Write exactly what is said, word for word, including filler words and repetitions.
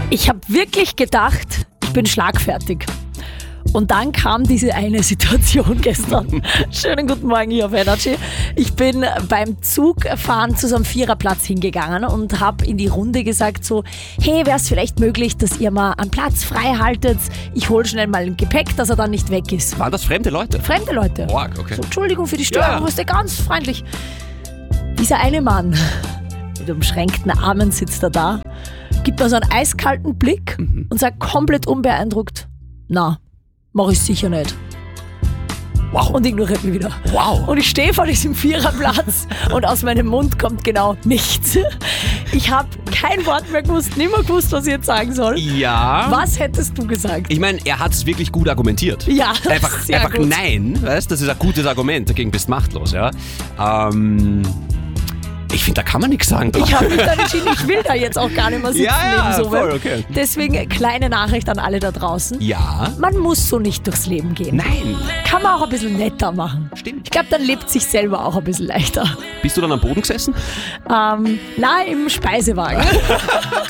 Ich habe wirklich gedacht, ich bin schlagfertig. Und dann kam diese eine Situation gestern. Schönen guten Morgen hier auf Energy. Ich bin beim Zugfahren zu so einem Viererplatz hingegangen und habe in die Runde gesagt so, hey, wäre es vielleicht möglich, dass ihr mal einen Platz frei haltet? Ich hole schnell mal ein Gepäck, dass er dann nicht weg ist. Waren das fremde Leute? Fremde Leute. Oh, okay. So, Entschuldigung für die Störung, Ja. was der ganz freundlich. Dieser eine Mann mit umschränkten Armen sitzt er da, gibt mir so einen eiskalten Blick Mhm. und sagt komplett unbeeindruckt, na, mach ich sicher nicht. Wow. Und ignoriert mich wieder. Wow. Und ich stehe vor diesem Viererplatz und aus meinem Mund kommt genau nichts. Ich habe kein Wort mehr gewusst, nimmer gewusst, was ich jetzt sagen soll. Ja. Was hättest du gesagt? Ich meine, er hat es wirklich gut argumentiert. Ja, Einfach, sehr einfach gut. nein, weißt, das ist ein gutes Argument, dagegen bist du machtlos, ja. Ähm, ich finde, da kann man nichts sagen. Ich habe mich dann entschieden, ich will da jetzt auch gar nicht mehr sitzen Ja, ja, neben so voll, wem. okay. Deswegen kleine Nachricht an alle da draußen. Ja. Man muss so nicht durchs Leben gehen. Nein. Kann man auch ein bisschen netter machen. Stimmt. Ich glaube, dann lebt sich selber auch ein bisschen leichter. Bist du dann am Boden gesessen? Ähm, na, im Speisewagen.